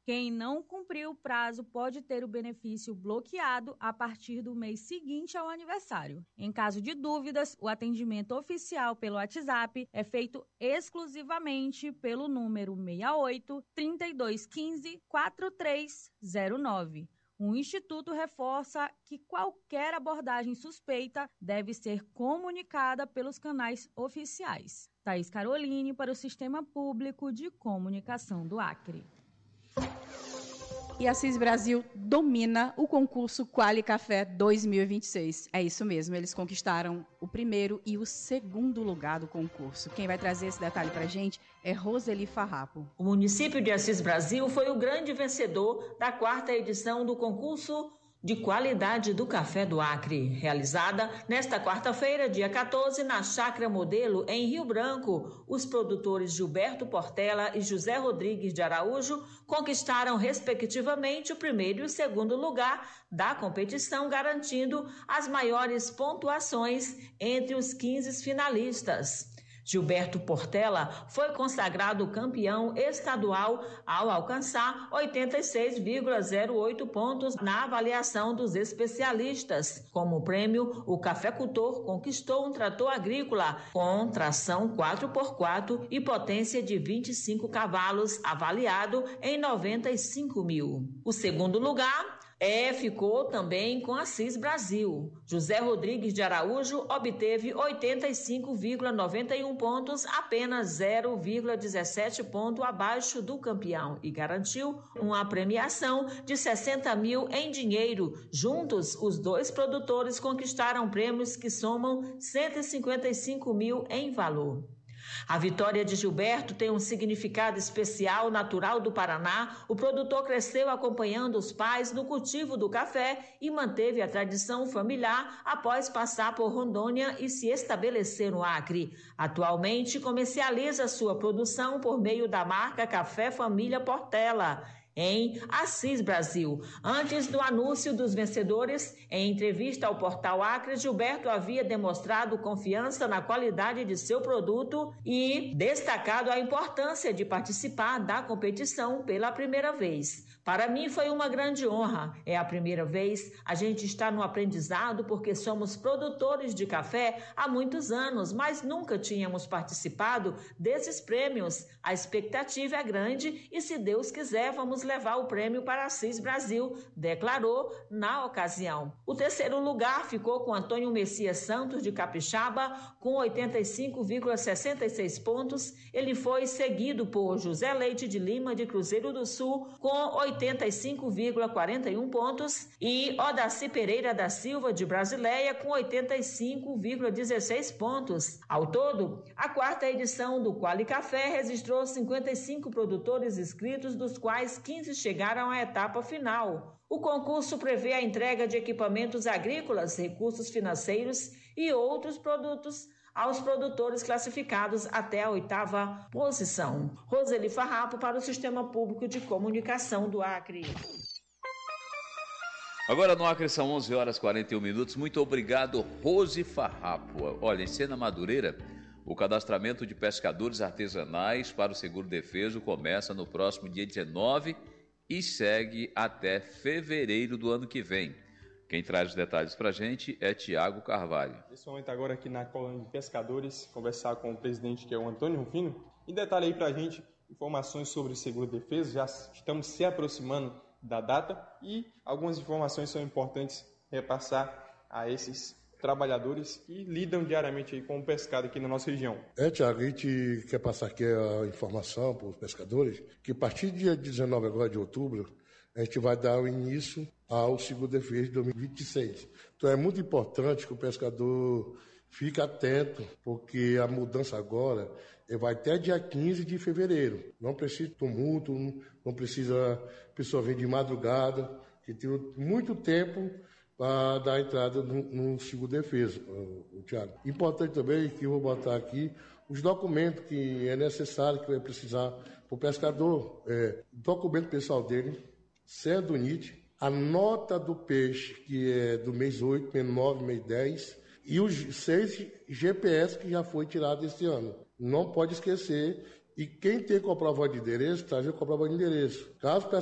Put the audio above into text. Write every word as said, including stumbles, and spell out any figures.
Quem não cumprir o prazo pode ter o benefício bloqueado a partir do mês seguinte ao aniversário. Em caso de dúvidas, o atendimento oficial pelo WhatsApp é feito exclusivamente pelo número seis oito, trinta e dois quinze, quarenta e três zero nove. O Instituto reforça que qualquer abordagem suspeita deve ser comunicada pelos canais oficiais. Thaís Caroline para o Sistema Público de Comunicação do Acre. E a Cis Brasil domina o concurso Quali Café dois mil e vinte e seis. É isso mesmo, eles conquistaram o primeiro e o segundo lugar do concurso. Quem vai trazer esse detalhe para a gente é Roseli Farrapo. O município de Assis Brasil foi o grande vencedor da quarta edição do concurso de qualidade do café do Acre, realizada nesta quarta-feira, dia quatorze, na Chácara Modelo, em Rio Branco. Os produtores Gilberto Portela e José Rodrigues de Araújo conquistaram, respectivamente, o primeiro e o segundo lugar da competição, garantindo as maiores pontuações entre os quinze finalistas. Gilberto Portela foi consagrado campeão estadual ao alcançar oitenta e seis vírgula zero oito pontos na avaliação dos especialistas. Como prêmio, o cafeicultor conquistou um trator agrícola com tração quatro por quatro e potência de vinte e cinco cavalos, avaliado em noventa e cinco mil. O segundo lugar É, ficou também com a Cis Brasil. José Rodrigues de Araújo obteve oitenta e cinco vírgula noventa e um pontos, apenas zero vírgula dezessete ponto abaixo do campeão, e garantiu uma premiação de sessenta mil em dinheiro. Juntos, os dois produtores conquistaram prêmios que somam cento e cinquenta e cinco mil em valor. A vitória de Gilberto tem um significado especial. Natural do Paraná, o produtor cresceu acompanhando os pais no cultivo do café e manteve a tradição familiar após passar por Rondônia e se estabelecer no Acre. Atualmente, comercializa sua produção por meio da marca Café Família Portela, em Assis Brasil. Antes do anúncio dos vencedores, em entrevista ao portal Acre, Gilberto havia demonstrado confiança na qualidade de seu produto e destacado a importância de participar da competição pela primeira vez. Para mim foi uma grande honra. É a primeira vez, a gente está no aprendizado porque somos produtores de café há muitos anos, mas nunca tínhamos participado desses prêmios. A expectativa é grande e, se Deus quiser, vamos levar o prêmio para Assis Brasil, declarou na ocasião. O terceiro lugar ficou com Antônio Messias Santos, de Capixaba, com oitenta e cinco vírgula sessenta e seis pontos. Ele foi seguido por José Leite de Lima, de Cruzeiro do Sul, com oitenta e cinco vírgula quarenta e um pontos, e Odaci Pereira da Silva, de Brasileia, com oitenta e cinco vírgula dezesseis pontos. Ao todo, a quarta edição do Quali Café registrou cinquenta e cinco produtores inscritos, dos quais quinze chegaram à etapa final. O concurso prevê a entrega de equipamentos agrícolas, recursos financeiros e outros produtos aos produtores classificados até a oitava posição. Roseli Farrapo para o Sistema Público de Comunicação do Acre. Agora no Acre são onze horas e quarenta e um minutos. Muito obrigado, Rose Farrapo. Olha, em Sena Madureira, o cadastramento de pescadores artesanais para o Seguro Defeso começa no próximo dia dezenove e segue até fevereiro do ano que vem. Quem traz os detalhes para a gente é Tiago Carvalho. Nesse momento agora aqui na colônia de pescadores, conversar com o presidente, que é o Antônio Rufino, e detalhe aí para a gente informações sobre o Seguro Defeso. Já estamos se aproximando da data e algumas informações são importantes repassar a esses trabalhadores que lidam diariamente aí com o pescado aqui na nossa região. É, Tiago, a gente quer passar aqui a informação para os pescadores que a partir do dia dezenove agora de outubro, a gente vai dar o início ao Seguro Defeso de dois mil e vinte e seis. Então é muito importante que o pescador fique atento, porque a mudança agora vai até dia quinze de fevereiro. Não precisa de tumulto, não precisa a pessoa vir de madrugada, que tem muito tempo para dar entrada no, no Seguro Defeso, o, o Tiago. Importante também que eu vou botar aqui os documentos que é necessário, que vai precisar para o pescador. É, documento pessoal dele, C E D, U N I T, a nota do peixe, que é do mês oito, mês nove, mês dez, e os seis G P S que já foi tirado esse ano. Não pode esquecer. E quem tem comprovante de endereço, trazer o comprovante de endereço. Caso